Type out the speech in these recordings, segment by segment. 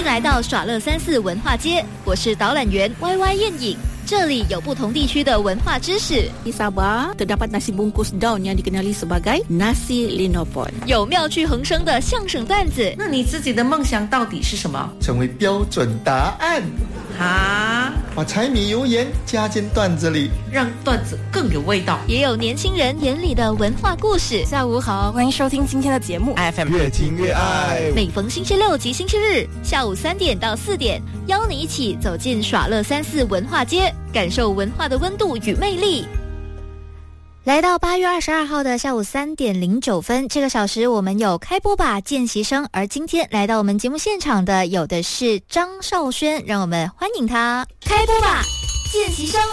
来到耍乐34文化街，我是导览员 YY 燕影。这里有不同地区的文化知识。 Di Sabah terdapat nasi bungkus daun yang dikenali sebagai nasi linopon。 有妙趣横生的相声段子。 那你自己的梦想到底是什么？ 成为标准答案。 啊， 把柴米油盐加进段子里， 让段子更有味道。 也有年轻人眼里的文化故事。 下午好，欢迎收听今天的节目 FM 越听越爱。 每逢星期六及星期日下午3点到4点，邀你一起走进耍乐34文化街，感受文化的温度与魅力。来到8月22号的下午3点09分，这个小时我们有开播吧见习生，而今天来到我们节目现场的有的是张少轩，让我们欢迎他。开播吧见习生。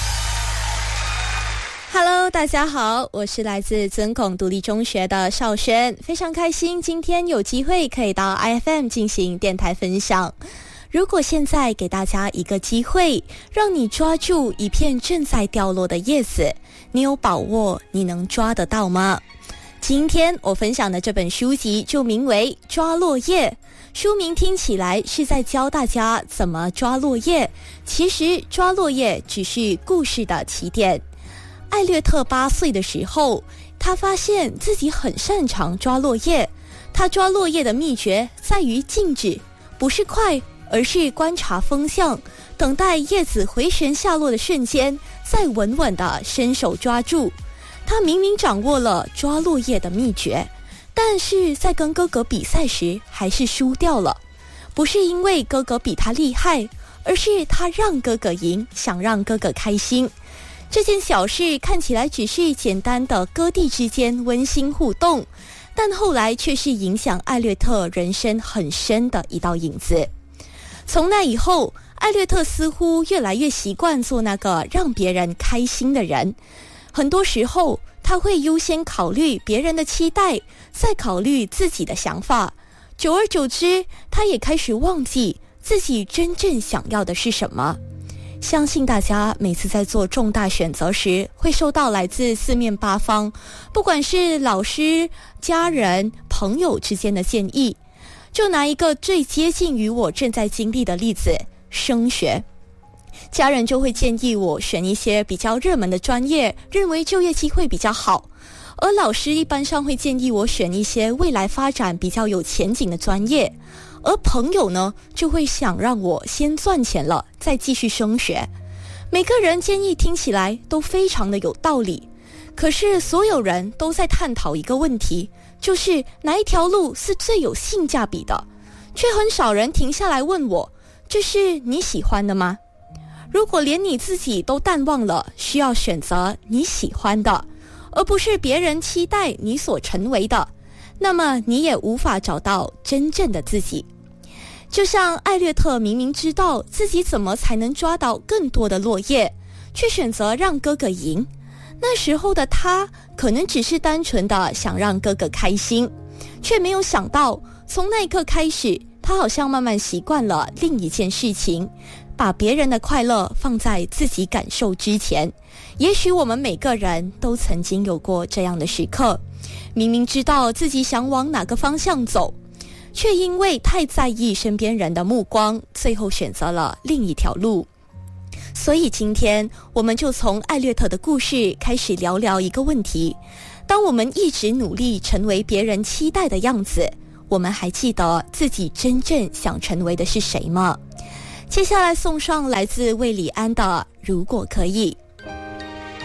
Hello， 大家好，我是来自尊孔独立中学的少轩，非常开心今天有机会可以到 IFM 进行电台分享。如果现在给大家一个机会，让你抓住一片正在掉落的叶子，你有把握你能抓得到吗？今天我分享的这本书籍就名为《抓落叶》，书名听起来是在教大家怎么抓落叶，其实抓落叶只是故事的起点。艾略特8岁的时候，他发现自己很擅长抓落叶。他抓落叶的秘诀在于静止，不是快，而是观察风向，等待叶子回旋下落的瞬间，再稳稳地伸手抓住。他明明掌握了抓落叶的秘诀，但是在跟哥哥比赛时还是输掉了。不是因为哥哥比他厉害，而是他让哥哥赢，想让哥哥开心。这件小事看起来只是简单的哥弟之间温馨互动，但后来却是影响艾略特人生很深的一道影子。从那以后，艾略特似乎越来越习惯做那个让别人开心的人。很多时候，他会优先考虑别人的期待，再考虑自己的想法。久而久之，他也开始忘记自己真正想要的是什么。相信大家每次在做重大选择时，会收到来自四面八方，不管是老师、家人、朋友之间的建议。就拿一个最接近于我正在经历的例子，升学。家人就会建议我选一些比较热门的专业，认为就业机会比较好。而老师一般上会建议我选一些未来发展比较有前景的专业。而朋友呢，就会想让我先赚钱了，再继续升学。每个人建议听起来都非常的有道理，可是所有人都在探讨一个问题，就是哪一条路是最有性价比的，却很少人停下来问我，这是你喜欢的吗？如果连你自己都淡忘了需要选择你喜欢的，而不是别人期待你所成为的，那么你也无法找到真正的自己。就像艾略特明明知道自己怎么才能抓到更多的落叶，却选择让哥哥赢。那时候的他可能只是单纯的想让哥哥开心，却没有想到从那一刻开始，他好像慢慢习惯了另一件事情，把别人的快乐放在自己感受之前。也许我们每个人都曾经有过这样的时刻，明明知道自己想往哪个方向走，却因为太在意身边人的目光，最后选择了另一条路。所以今天我们就从艾略特的故事开始聊聊一个问题：当我们一直努力成为别人期待的样子，我们还记得自己真正想成为的是谁吗？接下来送上来自魏礼安的《如果可以》。